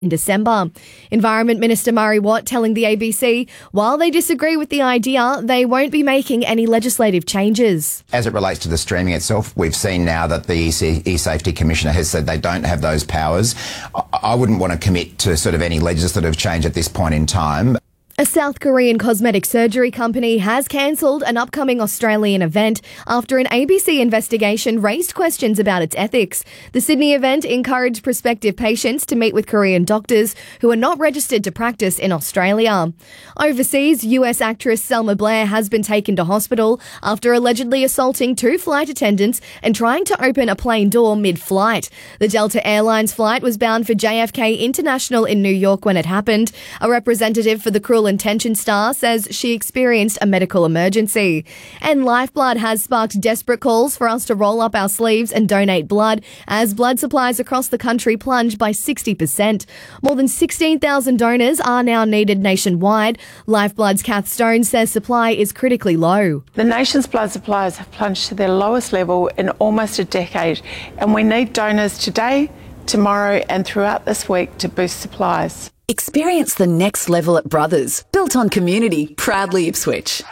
in December. Environment Minister Murray Watt telling the ABC, while they disagree with the idea, they won't be making any legislative changes. As it relates to the streaming itself, we've seen now that the E-Safety Commissioner has said they don't have those powers. I wouldn't want to commit to sort of any legislative change at this point in time. A South Korean cosmetic surgery company has cancelled an upcoming Australian event after an ABC investigation raised questions about its ethics. The Sydney event encouraged prospective patients to meet with Korean doctors who are not registered to practice in Australia. Overseas, US actress Selma Blair has been taken to hospital after allegedly assaulting 2 flight attendants and trying to open a plane door mid-flight. The Delta Airlines flight was bound for JFK International in New York when it happened. A representative for the Cruel Intention star says she experienced a medical emergency. And Lifeblood has sparked desperate calls for us to roll up our sleeves and donate blood as blood supplies across the country plunge by 60%. More than 16,000 donors are now needed nationwide. Lifeblood's Kath Stone says supply is critically low. The nation's blood supplies have plunged to their lowest level in almost a decade, and we need donors today, tomorrow and throughout this week to boost supplies. Experience the next level at Brothers, built on community, proudly Ipswich.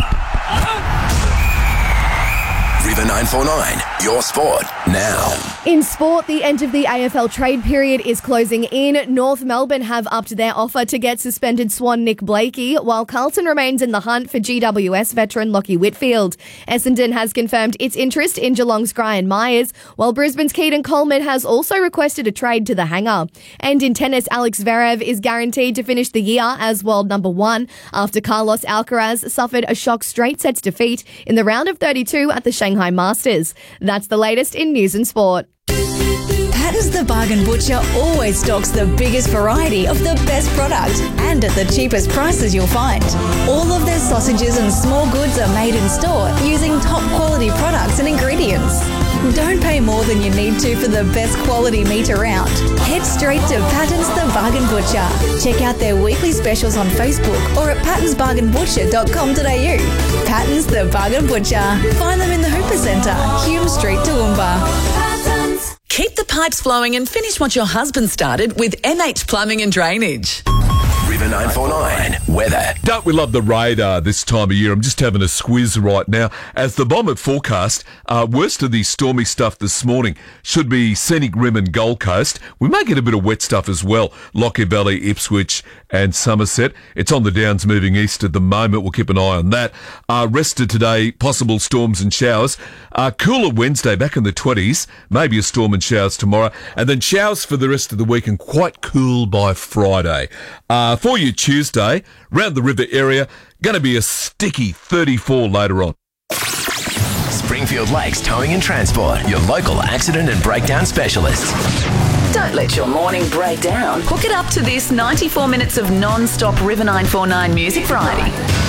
River 949, your sport now. In sport, the end of the AFL trade period is closing in. North Melbourne have upped their offer to get suspended Swan Nick Blakey, while Carlton remains in the hunt for GWS veteran Lockie Whitfield. Essendon has confirmed its interest in Geelong's Brian Myers, while Brisbane's Keaton Coleman has also requested a trade to the hangar. And in tennis, Alex Zverev is guaranteed to finish the year as world number 1 after Carlos Alcaraz suffered a shock straight sets defeat in the round of 32 at the Shanghai Masters. That's the latest in news and sport. Patton's the Bargain Butcher always stocks the biggest variety of the best product and at the cheapest prices you'll find. All of their sausages and small goods are made in store using top quality products and ingredients. Don't pay more than you need to for the best quality meat around. Head straight to Patton's the Bargain Butcher. Check out their weekly specials on Facebook or at pattonsbargainbutcher.com.au. Patton's the Bargain Butcher. Find them in the Hooper Centre, Hume Street, Toowoomba. Keep the pipes flowing and finish what your husband started with MH Plumbing and Drainage. River 949, weather. Don't we love the radar this time of year? I'm just having a squiz right now. As the Bomber forecast, worst of the stormy stuff this morning should be Scenic Rim and Gold Coast. We may get a bit of wet stuff as well. Lockyer Valley, Ipswich and Somerset. It's on the downs moving east at the moment. We'll keep an eye on that. Rest of today, possible storms and showers. Cooler Wednesday, back in the 20s. Maybe a storm and showers tomorrow. And then showers for the rest of the week and quite cool by Friday. For you Tuesday, round the river area, going to be a sticky 34 later on. Springfield Lakes Towing and Transport, your local accident and breakdown specialists. Don't let your morning break down. Hook it up to this 94 minutes of non-stop River 949 music variety.